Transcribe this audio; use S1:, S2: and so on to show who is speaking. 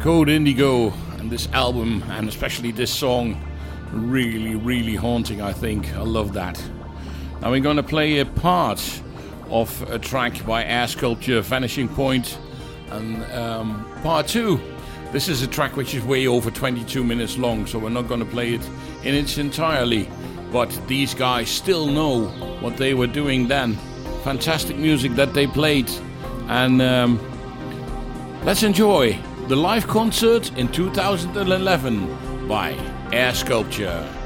S1: Code Indigo, and this album, and especially this song, really, really haunting, I think. I love that. Now we're going to play a part of a track by Air Sculpture, Vanishing Point, and part 2. This is a track which is way over 22 minutes long, so we're not going to play it in its entirety. But these guys still know what they were doing then. Fantastic music that they played. And let's enjoy the live concert in 2011 by Air Sculpture.